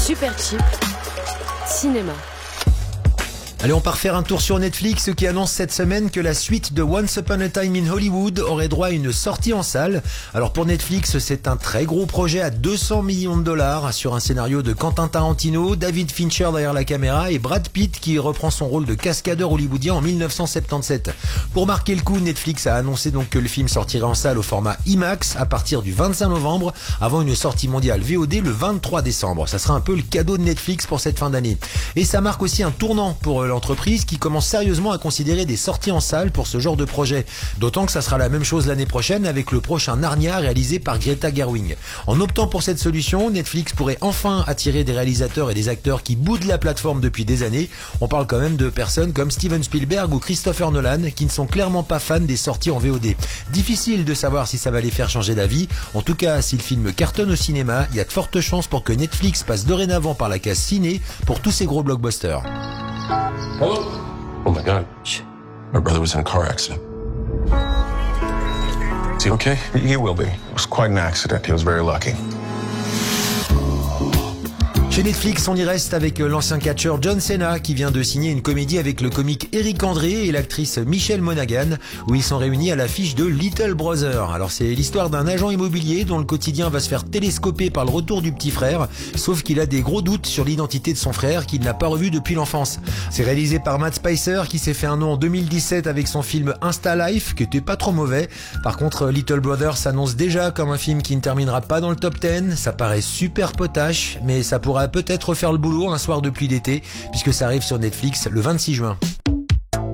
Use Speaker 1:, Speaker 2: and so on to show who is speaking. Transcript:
Speaker 1: Super Chipp, cinéma.
Speaker 2: Allez, on part faire un tour sur Netflix qui annonce cette semaine que la suite de Once Upon a Time in Hollywood aurait droit à une sortie en salle. Alors pour Netflix, c'est un très gros projet à 200 millions de dollars sur un scénario de Quentin Tarantino, David Fincher derrière la caméra et Brad Pitt qui reprend son rôle de cascadeur hollywoodien en 1977. Pour marquer le coup, Netflix a annoncé donc que le film sortirait en salle au format IMAX à partir du 25 novembre avant une sortie mondiale VOD le 23 décembre. Ça sera un peu le cadeau de Netflix pour cette fin d'année. Et ça marque aussi un tournant pour l'entreprise qui commence sérieusement à considérer des sorties en salle pour ce genre de projet. D'autant que ça sera la même chose l'année prochaine avec le prochain Narnia réalisé par Greta Gerwig. En optant pour cette solution, Netflix pourrait enfin attirer des réalisateurs et des acteurs qui boudent la plateforme depuis des années. On parle quand même de personnes comme Steven Spielberg ou Christopher Nolan qui ne sont clairement pas fans des sorties en VOD. Difficile de savoir si ça va les faire changer d'avis. En tout cas, si le film cartonne au cinéma, il y a de fortes chances pour que Netflix passe dorénavant par la case ciné pour tous ces gros blockbusters.
Speaker 3: Hello? Oh my God. My brother was in a car accident. Is he okay?
Speaker 4: He will be. It was quite an accident. He was very lucky.
Speaker 2: Chez Netflix, on y reste avec l'ancien catcheur John Cena qui vient de signer une comédie avec le comique Eric André et l'actrice Michelle Monaghan où ils sont réunis à l'affiche de Little Brother. Alors c'est l'histoire d'un agent immobilier dont le quotidien va se faire télescoper par le retour du petit frère, sauf qu'il a des gros doutes sur l'identité de son frère qu'il n'a pas revu depuis l'enfance. C'est réalisé par Matt Spicer qui s'est fait un nom en 2017 avec son film Insta Life qui était pas trop mauvais. Par contre, Little Brother s'annonce déjà comme un film qui ne terminera pas dans le top 10. Ça paraît super potache, mais ça pourra peut-être faire le boulot un soir de pluie d'été puisque ça arrive sur Netflix le 26 juin.